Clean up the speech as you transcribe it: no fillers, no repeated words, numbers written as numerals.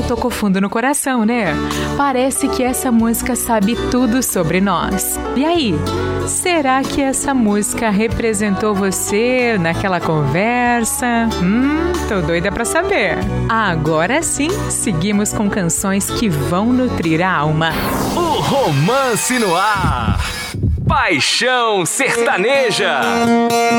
tocou fundo no coração, né? Parece que essa música sabe tudo sobre nós. E aí, será que essa música representou você naquela conversa? Tô doida pra saber. Agora sim, seguimos com canções que vão nutrir a alma. O Romance no Ar. Paixão Sertaneja.